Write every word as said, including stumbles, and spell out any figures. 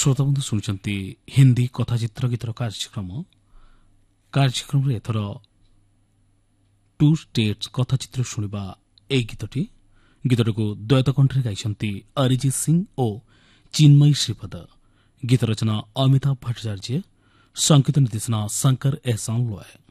श्रोताबंधु शुणुंट हिंदी कथाचित्र गीतर कार्यक्रम कार्यक्रम एथर to states कथाचित्र शुणा ए गीतटी गीतटी को द्वैत कंठे गाई अरिजीत सिंह और चिन्मयी श्रीपद। गीत रचना अमिताभ भट्टाचार्य, संगीत निर्देशना शंकर एहसान लॉय।